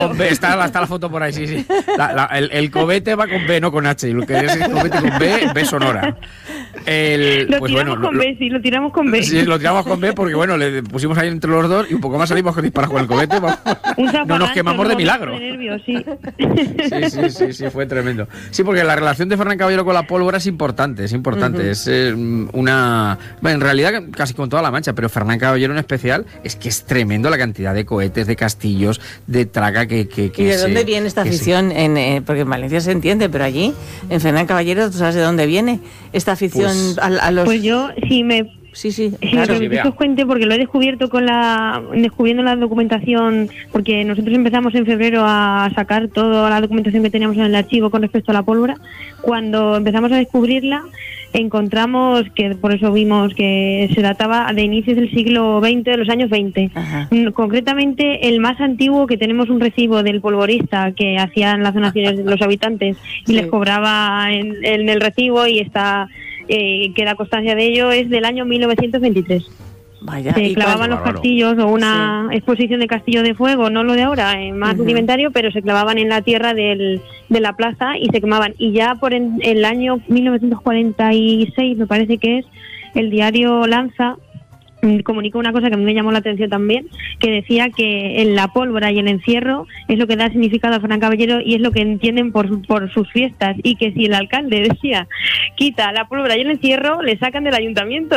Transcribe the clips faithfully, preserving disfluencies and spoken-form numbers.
Con B, está, está la foto por ahí, sí, sí. La, la, el, el cobete va con B, no con H. Y lo que es el cobete con B, B sonora. El, lo pues tiramos bueno, con lo, B, sí, lo tiramos con B. Sí, lo tiramos con B porque, bueno, le pusimos ahí entre los dos y un poco más salimos con disparar con el cobete. Vamos, no nos quemamos de milagro. De nervios, sí. Sí, sí, sí, sí, fue tremendo. Sí, porque la relación de Fernán Caballero con la pólvora es importante, es importante. Uh-huh. Es eh, una... Bueno, en realidad casi con toda la Mancha, pero Fernán Caballero en especial es que es tremendo la cantidad de cohetes, de castillos, de traca que... que, que ¿Y de se, dónde viene esta afición? Se... En, eh, porque en Valencia se entiende, pero allí, en Fernán Caballero, ¿tú sabes de dónde viene esta afición pues, a, a los...? Pues yo, si me... Sí, sí, sí, claro. Sí, que os cuente porque lo he descubierto con la descubriendo la documentación, porque nosotros empezamos en febrero a sacar toda la documentación que teníamos en el archivo con respecto a la pólvora. Cuando empezamos a descubrirla, encontramos que, por eso vimos que se databa de inicios del siglo veinte, de los años veinte. Ajá. Concretamente, el más antiguo, que tenemos un recibo del polvorista que hacían las donaciones de los habitantes y sí. les cobraba en, en el recibo y está... Eh, que la constancia de ello es del año mil novecientos veintitrés. Vaya, se clavaban los castillos o una sí. exposición de castillo de fuego, no lo de ahora, eh, más uh-huh. rudimentario, pero se clavaban en la tierra del, de la plaza y se quemaban. Y ya por en, el año mil novecientos cuarenta y seis, me parece que es, el diario Lanza comunicó una cosa que a mí me llamó la atención también, que decía que en la pólvora y el encierro es lo que da significado a Fernán Caballero y es lo que entienden por, por sus fiestas, y que si el alcalde decía quita la pólvora y el encierro, le sacan del ayuntamiento.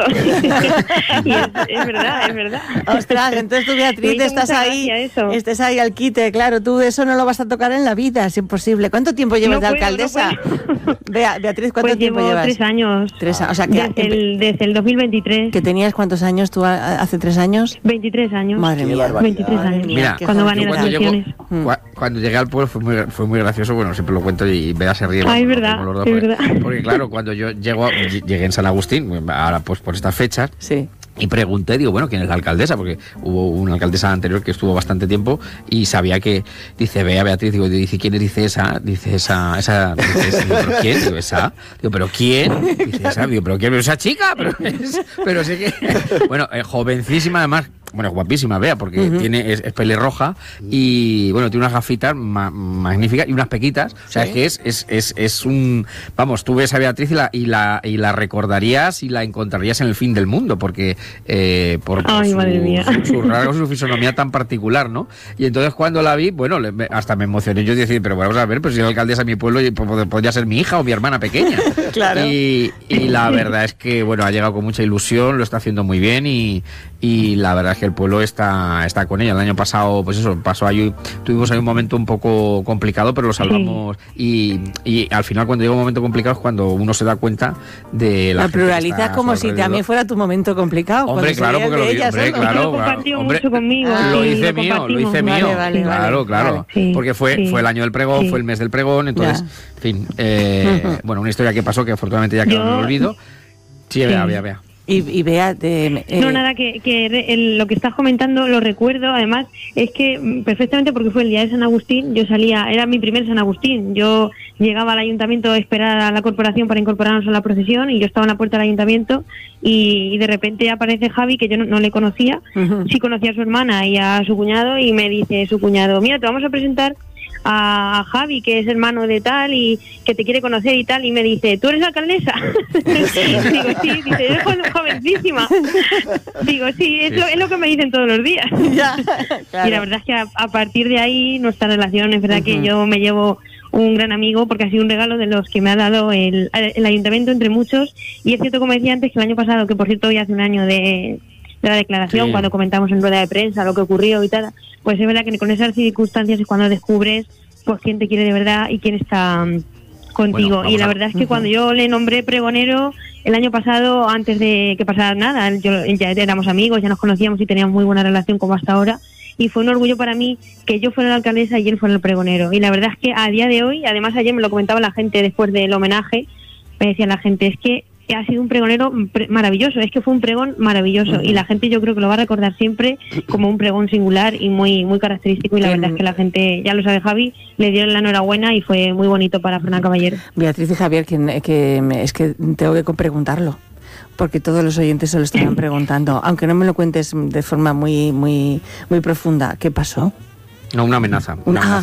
Y es, es verdad, es verdad. Ostras, entonces tú, Beatriz, estás ahí, estás ahí al quite, claro, tú eso no lo vas a tocar en la vida, es imposible. ¿Cuánto tiempo llevas no de puedo, alcaldesa? No Bea, Beatriz, ¿cuánto pues tiempo llevo llevas? Tres años. Tres años, o sea, que desde, el, desde el dos mil veintitrés. ¿Que tenías cuántos años tú hace tres años? veintitrés años. Madre mía, veintitrés años. Mira, cuando gané las elecciones. Llego, cuando llegué al pueblo fue muy, fue muy gracioso, bueno, siempre lo cuento y Bea se ríe. Ah, es verdad, los dos, es porque, verdad. Porque claro, cuando yo llego, llegué en San Agustín, ahora pues por estas fechas, sí. Y pregunté, digo, bueno, ¿quién es la alcaldesa? Porque hubo una alcaldesa anterior que estuvo bastante tiempo y sabía que, dice, Bea, Beatriz, digo, dice, ¿quién es? Dice esa, dice esa, esa, dice, esa, digo, ¿pero quién? Digo, esa, digo, ¿pero quién? Dice, esa, digo, ¿pero quién? ¿Pero esa chica? Pero, es, pero sé que, bueno, eh, jovencísima además, bueno, guapísima, Bea, porque uh-huh. tiene, es, es pelirroja y, bueno, tiene unas gafitas ma- magníficas y unas pequitas, o sea, ¿sí? Es que es, es, es, es un, vamos, tú ves a Beatriz y la, y la, y la recordarías y la encontrarías en el fin del mundo, porque Eh, por, por Ay, su, madre mía. su, su rasgos, su fisonomía tan particular, ¿no? Y entonces cuando la vi, bueno, le, hasta me emocioné yo decir, pero vamos a ver, pues si la alcaldesa de mi pueblo podría ser mi hija o mi hermana pequeña. Claro. Y, y la verdad es que, bueno, ha llegado con mucha ilusión, lo está haciendo muy bien y, y la verdad es que el pueblo está, está con ella. El año pasado, pues eso, pasó ahí, tuvimos ahí un momento un poco complicado, pero lo salvamos. Sí. Y, y al final, cuando llega un momento complicado, es cuando uno se da cuenta de la, la pluralidad, como si también fuera tu momento complicado. Hombre, claro, porque lo dice, hombre, claro, lo compartió hombre, mucho conmigo. Lo hice lo mío, lo hice mío. Vale, vale, claro, vale, claro. Vale, sí, porque fue, sí, fue el año del pregón, sí. fue el mes del pregón, entonces, ya. en fin, eh, uh-huh. bueno, una historia que pasó que afortunadamente ya quedó en el olvido. Sí, sí. vea, vea, vea. Y, y Bea, de, eh... no, nada, que, que el, lo que estás comentando lo recuerdo, además, es que perfectamente porque fue el día de San Agustín, yo salía, era mi primer San Agustín, yo llegaba al ayuntamiento a esperar a la corporación para incorporarnos a la procesión y yo estaba en la puerta del ayuntamiento y, y de repente aparece Javi, que yo no, no le conocía, uh-huh. sí conocía a su hermana y a su cuñado y me dice su cuñado, mira, te vamos a presentar a Javi, que es hermano de tal y que te quiere conocer y tal, y me dice, ¿tú eres la alcaldesa? Digo, sí, dice, eres jovencísima. Digo, sí, es lo, es lo que me dicen todos los días. Ya, claro. Y la verdad es que a, a partir de ahí nuestra relación, es verdad uh-huh. que yo me llevo un gran amigo porque ha sido un regalo de los que me ha dado el, el ayuntamiento entre muchos, y es cierto, como decía antes, que el año pasado, que por cierto hoy hace un año de, de la declaración, sí. cuando comentamos en rueda de prensa lo que ocurrió y tal, pues es verdad que con esas circunstancias es cuando descubres pues quién te quiere de verdad y quién está um, contigo. Bueno, y la a... verdad es que uh-huh. cuando yo le nombré pregonero el año pasado, antes de que pasara nada, yo, ya éramos amigos, ya nos conocíamos y teníamos muy buena relación como hasta ahora, y fue un orgullo para mí que yo fuera la alcaldesa y él fuera el pregonero. Y la verdad es que a día de hoy, además ayer me lo comentaba la gente después del homenaje, me decía la gente, es que ha sido un pregonero pre- maravilloso, es que fue un pregón maravilloso uh-huh. y la gente yo creo que lo va a recordar siempre como un pregón singular y muy muy característico, y la verdad es que la gente, ya lo sabe Javi, le dieron la enhorabuena y fue muy bonito para Fernán Caballero. Beatriz y Javier, que, que es que tengo que preguntarlo, porque todos los oyentes se lo estaban preguntando, aunque no me lo cuentes de forma muy muy muy profunda. ¿Qué pasó? No, una amenaza. Una Una, amenaza.